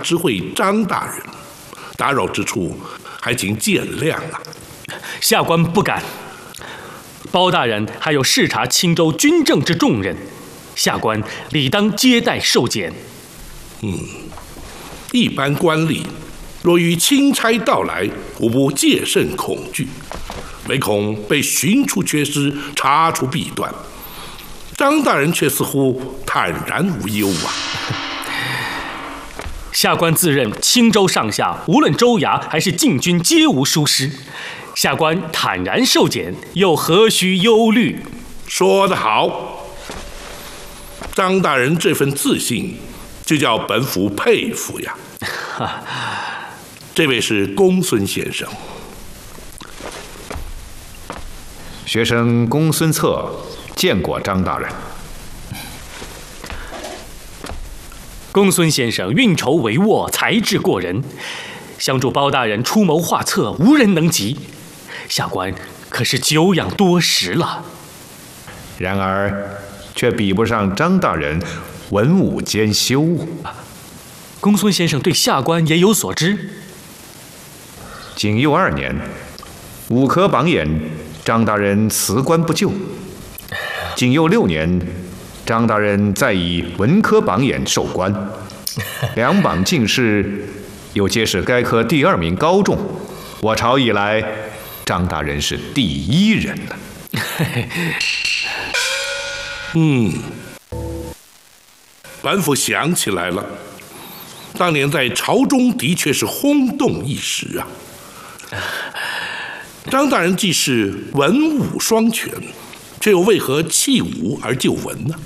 知会张大人，打扰之处，还请见谅啊。 下官不敢。包大人还有视察青州军政之重任，下官理当接待受检。 一般官吏若遇钦差到来，无不戒慎恐惧，唯恐被寻出缺失，查出弊端。张大人却似乎坦然无忧啊。 下官自认青州上下，无论州衙还是禁军，皆无疏失。下官坦然受检，又何须忧虑？ 说得好，张大人这份自信，就叫本府佩服呀。这位是公孙先生。 学生公孙策见过张大人。 公孙先生运筹帷幄，才智过人，相助包大人出谋划策，无人能及。下官可是久仰多时了。 然而，却比不上张大人文武兼修。 公孙先生对下官也有所知。 景佑2年，武科榜眼张大人辞官不就。景佑6年，张大人再以文科榜眼授官，2榜进士又皆是该科第2名高中。我朝以来，张大人是第1人了。 本府想起来了，当年在朝中的确是轰动一时啊。张大人既是文武双全，却又为何弃武而就文呢？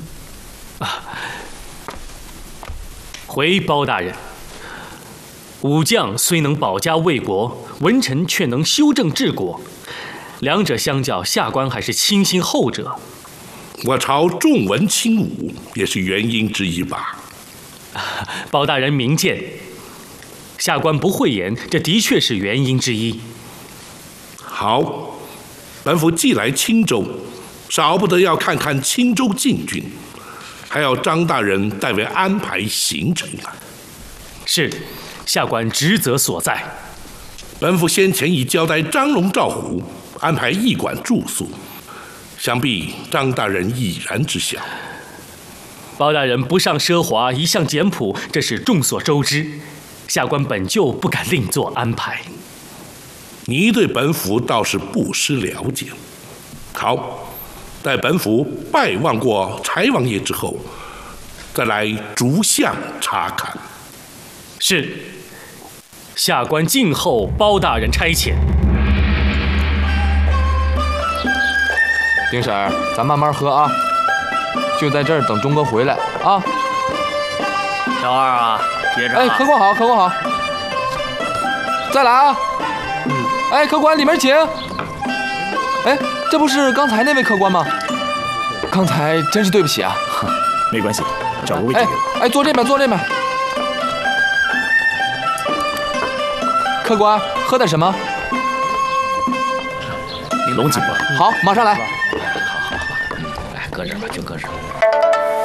回包大人，武将虽能保家卫国，文臣却能修政治国，两者相较，下官还是倾心后者。 我朝重文轻武，也是原因之一吧。 包大人明鉴，下官不讳言，这的确是原因之一。 好，本府既来青州，少不得要看看青州禁军，还要张大人代为安排行程啊。 是，下官职责所在。 本府先前已交代张龙、赵虎安排驿馆住宿，想必张大人已然知晓。 包大人不尚奢华，一向简朴，这是众所周知。下官本就不敢另作安排。 你对本府倒是不失了解。好，待本府拜望过柴王爷之后，再来逐项查看。 是，下官静候包大人差遣。 丁婶儿，咱慢慢喝啊，就在这儿等钟哥回来啊。 小二啊，接着。 哎，客官好，客官好。再来啊。哎，客官里面请。哎，这不是刚才那位客官吗？刚才真是对不起啊。 没关系，找个位置给我。 哎，坐这边，坐这边。客官，喝点什么？ 龙井吧。 好，马上来。 好，来搁这儿吧，就搁这儿。